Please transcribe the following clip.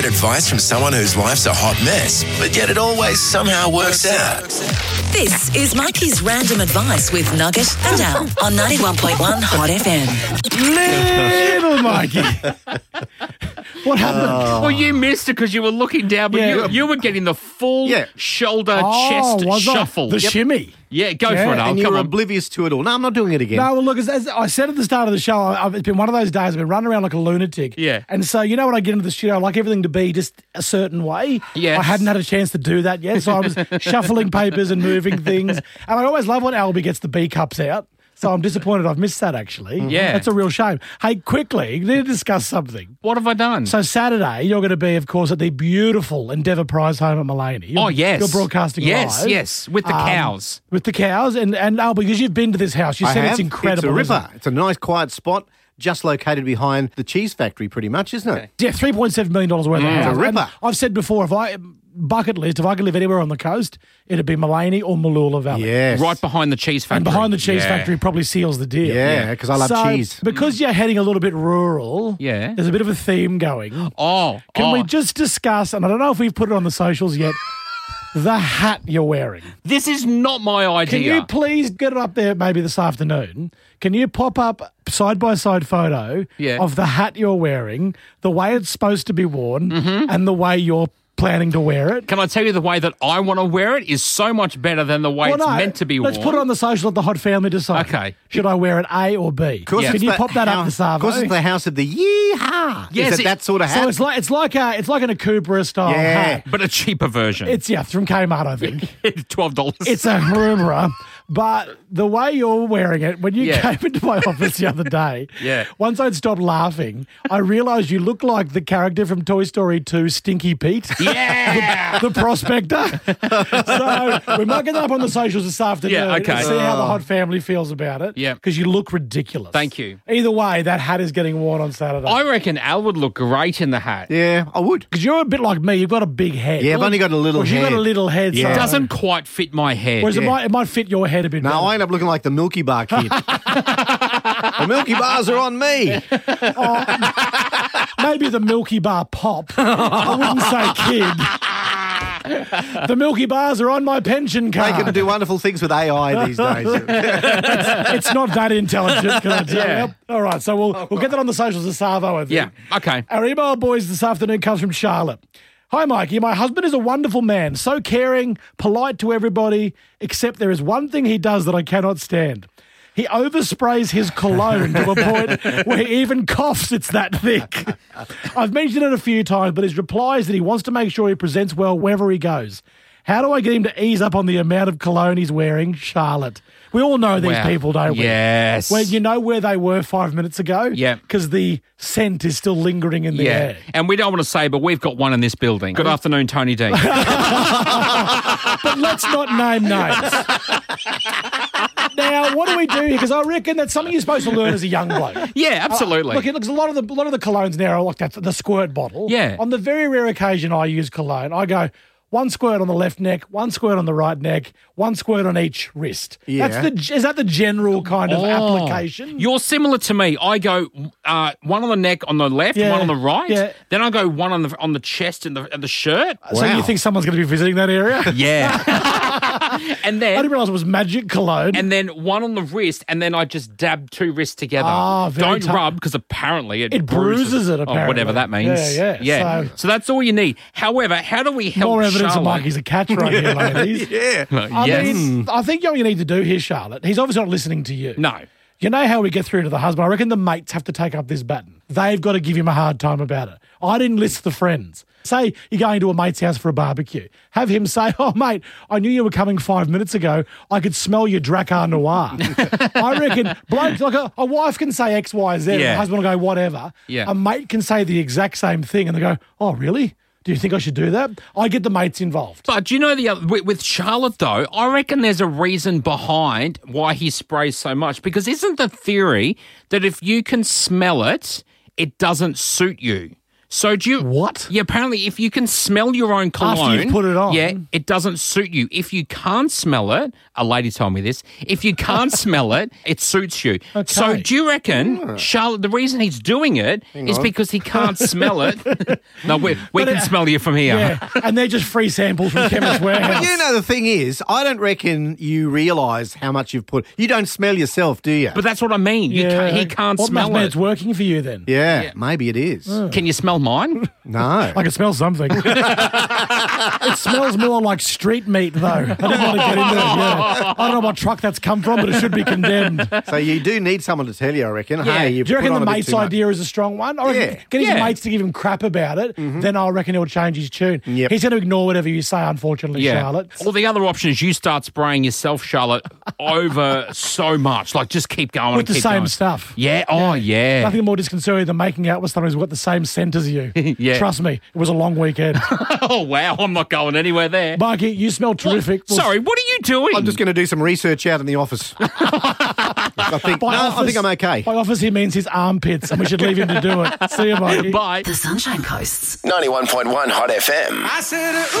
get advice from someone whose life's a hot mess, but yet it always somehow works out. This is Mikey's Random Advice with Nugget and Al on 91.1 Hot FM. Little Mikey. What happened? Well, you missed it because you were looking down, but you were getting the full shoulder chest was I? shuffle. The shimmy. Yeah, go for it, Al. And you Come were on. oblivious to it all. No, I'm not doing it again. No, well, look, as I said at the start of the show, it's been one of those days I've been running around like a lunatic. Yeah. And so, you know, when I get into the studio, I like everything to be just a certain way. Yes. I hadn't had a chance to do that yet, so I was shuffling papers and moving things. And I always love when Albie gets the B cups out. So I'm disappointed I've missed that, actually. Yeah. That's a real shame. Hey, quickly, you need to discuss something. What have I done? So Saturday, you're going to be, of course, at the beautiful Endeavour Prize home at Mullaney. Oh, yes. You're broadcasting Yes, live. yes, with the cows. With the cows. And Al, because you've been to this house, you I said have. it's incredible. It's a isn't ripper. It's a nice, quiet spot just located behind the cheese factory pretty much, isn't it? Yeah, $3.7 million worth of house. It's a ripper. And I've said before, if I could live anywhere on the coast, it'd be Mullaney or Malula Valley. Yes. Right behind the cheese factory. And behind the cheese Yeah. factory probably seals the deal. Yeah, because I love So, cheese. because you're heading a little bit rural, Yeah. there's a bit of a theme going. Can we just discuss, and I don't know if we've put it on the socials yet, the hat you're wearing. This is not my idea. Can you please get it up there maybe this afternoon? Can you pop up side-by-side photo of the hat you're wearing, the way it's supposed to be worn, and the way you're planning to wear it? Can I tell you the way that I want to wear it is so much better than the way it's meant to be worn? Let's put it on the social, let the hot family decide. Okay. Should I wear it A or B? Of course, Can it's you the pop that up house- this afternoon? Of course, it's the house of the yeehaw. Yes, Is it that sort of hat? So it's like an Akubra style hat. But a cheaper version. It's from Kmart, I think. $12. It's a Harumra, but the way you're wearing it, when you came into my office the other day, once I'd stopped laughing, I realised you look like the character from Toy Story 2, Stinky Pete. Yeah! the prospector. So we might get that up on the socials this afternoon. Yeah, okay. And see how the hot family feels about it. Yeah. Because you look ridiculous. Thank you. Either way, that hat is getting worn on Saturday. I reckon Al would look great in the hat. Yeah, I would. Because you're a bit like me. You've got a big head. Yeah, I've only got a little You've got head. a little head. Yeah. It so- doesn't quite fit my head. Whereas it might fit your head a bit No, better. I end up looking like the Milky Bar kid. The Milky Bars are on me. Maybe the Milky Bar pop. I wouldn't say kid. The Milky Bars are on my pension They card. can do wonderful things with AI these days. It's not that intelligent, can I tell you? All right, so we'll get that on the socials of Savo, I think. Yeah, okay. Our email, boys, this afternoon comes from Charlotte. Hi, Mikey. My husband is a wonderful man, so caring, polite to everybody, except there is one thing he does that I cannot stand. He oversprays his cologne to a point where he even coughs it's that thick. I've mentioned it a few times, but his reply is that he wants to make sure he presents well wherever he goes. How do I get him to ease up on the amount of cologne he's wearing? Charlotte. We all know these Wow. people, don't we? Yes. Well, you know where they were 5 minutes ago? Yeah. Because the scent is still lingering in the air. And we don't want to say, but we've got one in this building. Good afternoon, Tony D. But let's not name names. Now, what do we do here? Because I reckon that's something you're supposed to learn as a young bloke. Yeah, absolutely. Look, it looks a lot of the colognes now are like that, the squirt bottle. Yeah. On the very rare occasion I use cologne, I go one squirt on the left neck, one squirt on the right neck, one squirt on each wrist. Yeah. Is that the general kind of application? You're similar to me. I go one on the neck on the left, Yeah, one on the right. yeah. Then I go one on the chest and the shirt. So you think someone's going to be visiting that area? Yeah. And I then didn't realise it was magic cologne. and then one on the wrist, and then I just dab two wrists together. Ah, very Don't tough. rub because apparently it bruises it, Or apparently. whatever that means. Yeah. So that's all you need. However, how do we help More evidence of Charlotte? Mikey's a catch right here, ladies. Yeah. I Yes. mean, I think what you need to do here, Charlotte, he's obviously not listening to you. No. You know how we get through to the husband? I reckon the mates have to take up this baton. They've got to give him a hard time about it. I didn't list the friends. Say you're going to a mate's house for a barbecue. Have him say, oh, mate, I knew you were coming 5 minutes ago. I could smell your Drakkar Noir. I reckon blokes, like a wife can say X, Y, Z, and Yeah. the husband will go, whatever. Yeah. A mate can say the exact same thing, and they go, oh, really? Do you think I should do that? I get the mates involved. But do you know with Charlotte though, I reckon there's a reason behind why he sprays so much. Because isn't the theory that if you can smell it, it doesn't suit you? So do you... What? Yeah, apparently if you can smell your own cologne... After you've put it on. Yeah, it doesn't suit you. If you can't smell it, a lady told me this, if you can't smell it, it suits you. Okay. So do you reckon, Charlotte, the reason he's doing it is because he can't smell it? No, we can smell you from here. Yeah, and they're just free samples from Chemist Warehouse. But you know, the thing is, I don't reckon you realise how much you've put. You don't smell yourself, do you? But that's what I mean. He can't What smell must mean it. it's working for you then? yeah, maybe it is. Can you smell mine? No. I can smell something. It smells more like street meat, though. I don't want to get into it. Yeah. I don't know what truck that's come from, but it should be condemned. So you do need someone to tell you, I reckon. Yeah. Hey, you've Do you reckon put the on a bit mate's too much. idea is a strong one? I reckon Yeah. get his Yeah. mates to give him crap about it, then I reckon he'll change his tune. Yep. He's going to ignore whatever you say, unfortunately, Charlotte. Or the other option is you start spraying yourself, Charlotte, over so much. Like, just keep going. With the keep same going. stuff. Yeah. Oh, yeah. Nothing more disconcerting than making out with someone who's got the same scent as you. Yeah. Trust me, it was a long weekend. Oh, wow. I'm not going anywhere there. Mikey, you smell terrific. Well, Sorry, what are you doing? I'm just going to do some research out in the office. I think I'm okay. By office, he means his armpits, and we should leave him to do it. See you, Mikey. Bye. The Sunshine Coast's 91.1 Hot FM.